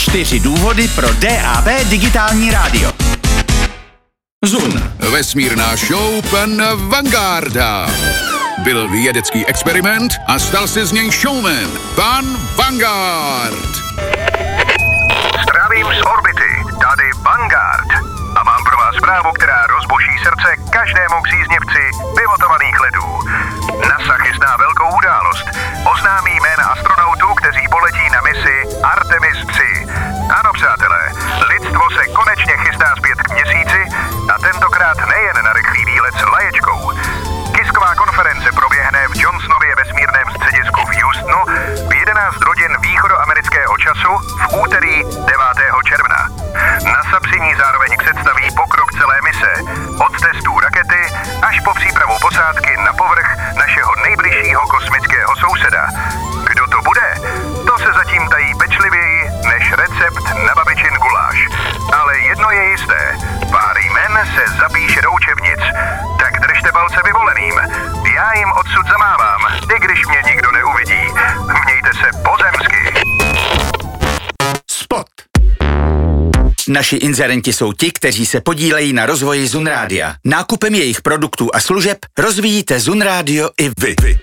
4 důvody pro DAB digitální rádio. Zun. Vesmírná show pan Vangarda. Byl vědecký experiment a stal se z něj showman. Pan Vanguard. Zdravím z orbity, tady Vanguard. A mám pro vás zprávu, která rozbuší srdce každému příznivci pivotovaných ledů. NASA chystá velkou událost. Oznámí jména astronautů, kteří poletí na misi Artemis 3. Ano, přátelé, lidstvo se konečně chystá zpět k měsíci a tentokrát nejen na rychlý výlet s laječkou. Tisková konference proběhne v Johnsonově vesmírném středisku v Houstonu v 11 hodin východoamerického času v úterý 9. června. NASA při ní zároveň představí pokrok celé mise, od testů rakety až po přípravu posádky na povrch našeho nejbližšího kosmického souseda. Kdo to bude? To se zatím tají pečlivěji než recept na babičin guláš. Ale jedno je jisté, pár jmen se zapíše do učebnic. Tak držte palce vyvoleným. Já jim odsud zamávám, i když mě nikdo neuvidí. Mějte se pozemsky. Spot. Naši inzerenti jsou ti, kteří se podílejí na rozvoji Zun Rádia. Nákupem jejich produktů a služeb rozvíjíte Zun Rádio i vy.